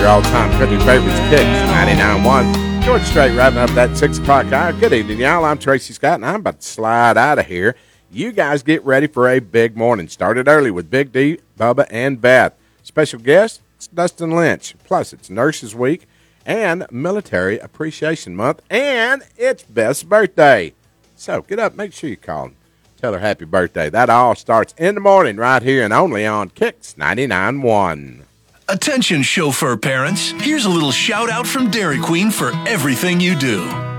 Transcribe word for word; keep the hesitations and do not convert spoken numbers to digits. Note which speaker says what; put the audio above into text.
Speaker 1: your all-time country favorites, Kicks ninety-nine point one. George Strait wrapping up that six o'clock hour. Good evening, y'all. I'm Tracy Scott, and I'm about to slide out of here. You guys get ready for a big morning. Started early with Big D, Bubba, and Beth. Special guest, it's Dustin Lynch. Plus, it's Nurses Week and Military Appreciation Month, and it's Beth's birthday. So get up, make sure you call and tell her happy birthday. That all starts in the morning right here and only on Kicks ninety-nine point one.
Speaker 2: Attention chauffeur parents, here's a little shout out from Dairy Queen for everything you do.